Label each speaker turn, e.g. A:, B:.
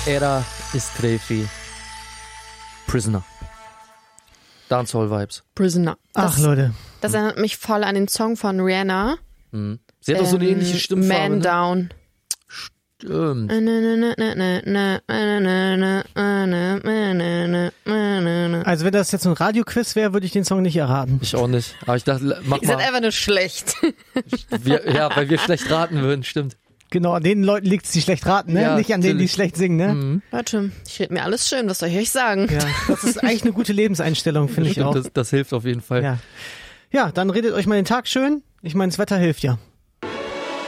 A: Era Istrefi. Prisoner. Dancehall Vibes.
B: Prisoner.
C: Ach, Leute.
B: Das erinnert mich voll an den Song von Rihanna.
A: Sie hat doch so eine ähnliche Stimmfarbe.
B: Man
A: ne?
B: Down.
A: Stimmt.
C: Also wenn das jetzt ein Radioquiz wäre, würde ich den Song nicht erraten.
A: Ich auch nicht. Aber ich dachte, mach
B: Die sind
A: mal.
B: einfach nur schlecht.
A: Weil wir schlecht raten würden, stimmt.
C: Genau, an den Leuten liegt es, die schlecht raten, ne?
A: Ja,
C: Nicht an denen, die
A: natürlich.
C: schlecht singen, ne?
B: Warte, ich rede mir alles schön, was soll ich euch sagen?
C: Ja, das ist eigentlich eine gute Lebenseinstellung, finde ich
A: Stimmt,
C: auch.
A: das hilft auf jeden Fall.
C: Ja. Ja, dann redet euch mal den Tag schön. Ich meine, das Wetter hilft ja.